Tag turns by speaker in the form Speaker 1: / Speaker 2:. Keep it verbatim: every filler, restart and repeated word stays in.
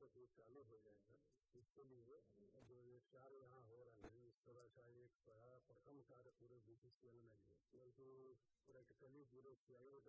Speaker 1: तक वो चालू हो जाएगा। इसके लिए जो ये चार यहाँ हो रहे हैं इस तरह का एक बड़ा प्रथम कार्य पूरे बीपीसीएल में है, क्योंकि प्रैक्टिकली ब्यूरो सीआईओ